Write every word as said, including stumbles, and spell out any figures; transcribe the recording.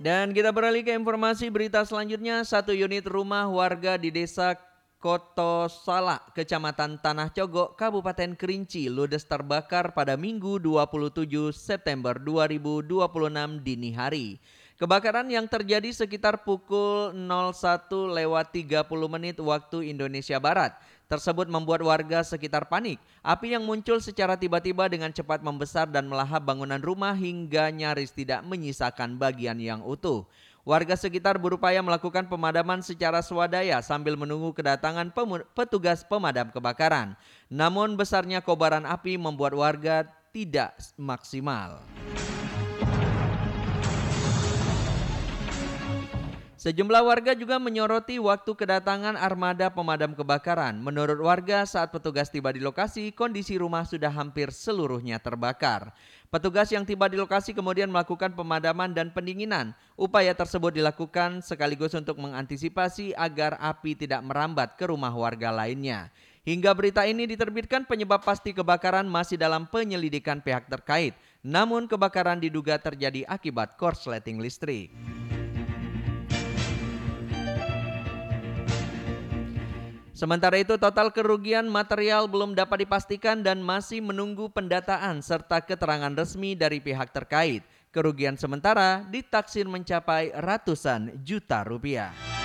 Dan kita beralih ke informasi berita selanjutnya. Satu unit rumah warga di desa Kotosala, Kecamatan Tanah Cogok, Kabupaten Kerinci, ludes terbakar pada Minggu dua puluh tujuh September dua ribu dua puluh enam dini hari. Kebakaran yang terjadi sekitar pukul nol satu lewat tiga puluh menit waktu Indonesia Barat tersebut membuat warga sekitar panik. Api yang muncul secara tiba-tiba dengan cepat membesar dan melahap bangunan rumah hingga nyaris tidak menyisakan bagian yang utuh. Warga sekitar berupaya melakukan pemadaman secara swadaya sambil menunggu kedatangan petugas pemadam kebakaran. Namun besarnya kobaran api membuat warga tidak maksimal. Sejumlah warga juga menyoroti waktu kedatangan armada pemadam kebakaran. Menurut warga, saat petugas tiba di lokasi, kondisi rumah sudah hampir seluruhnya terbakar. Petugas yang tiba di lokasi kemudian melakukan pemadaman dan pendinginan. Upaya tersebut dilakukan sekaligus untuk mengantisipasi agar api tidak merambat ke rumah warga lainnya. Hingga berita ini diterbitkan, penyebab pasti kebakaran masih dalam penyelidikan pihak terkait. Namun kebakaran diduga terjadi akibat korsleting listrik. Sementara itu, total kerugian material belum dapat dipastikan dan masih menunggu pendataan serta keterangan resmi dari pihak terkait. Kerugian sementara ditaksir mencapai ratusan juta rupiah.